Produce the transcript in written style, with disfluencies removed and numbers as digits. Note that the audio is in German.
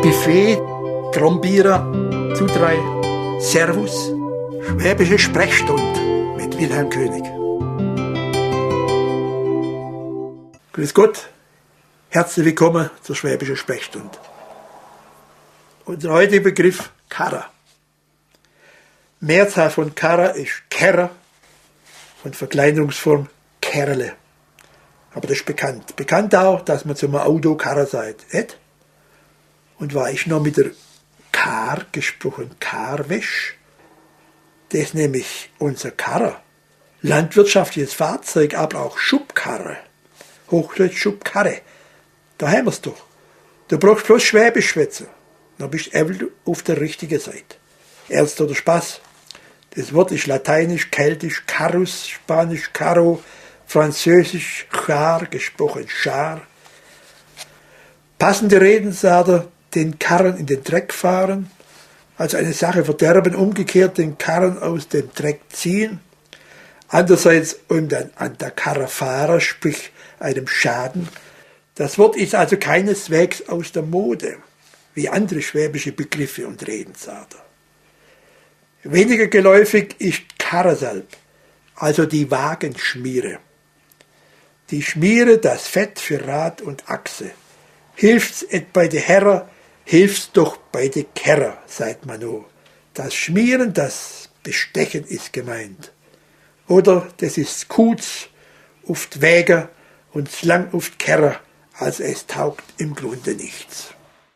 Buffet, Trombierer, Zudrei, Servus, Schwäbische Sprechstunde mit Wilhelm König. Grüß Gott, herzlich willkommen zur Schwäbischen Sprechstunde. Unser heutiger Begriff Karrer. Mehrzahl von Karrer ist Kerrer und Verkleinerungsform Kerle. Aber das ist bekannt. Bekannt auch, dass man zum Auto Karrer sagt. Et? Und war ich noch mit der Kar gesprochen, Karwäsch? Das ist nämlich unser Karrer. Landwirtschaftliches Fahrzeug, aber auch Schubkarre. Hochdeutsch Schubkarre. Da haben wir es doch. Du brauchst bloß Schwäbisch schwätzen. Dann bist du auf der richtigen Seite. Ernst oder Spaß? Das Wort ist lateinisch, keltisch, carus, spanisch, caro, französisch, char, gesprochen char. Passende Redensarter, den Karren in den Dreck fahren, also eine Sache verderben, umgekehrt den Karren aus dem Dreck ziehen. Andererseits um dann an der Karre fahren, sprich einem Schaden. Das Wort ist also keineswegs aus der Mode, wie andere schwäbische Begriffe und Redensarter. Weniger geläufig ist Karresalb, also die Wagenschmiere. Die Schmiere, das Fett für Rad und Achse. Hilft's et bei de Herrer, hilft's doch bei de Kerrer, sagt man no. Das Schmieren, das Bestechen ist gemeint. Oder das ist Kutz, oft Wäger und lang oft Kerrer, also es taugt im Grunde nichts.